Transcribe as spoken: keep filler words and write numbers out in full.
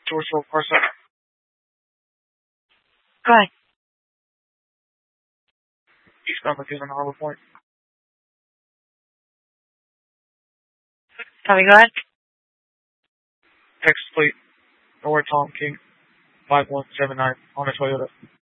Georgeville, Parson. Go ahead. Eastbound Lagoon, Harbor Point. Tommy, go ahead. Texas Fleet, Norwood Tom King, five one seven nine on a Toyota.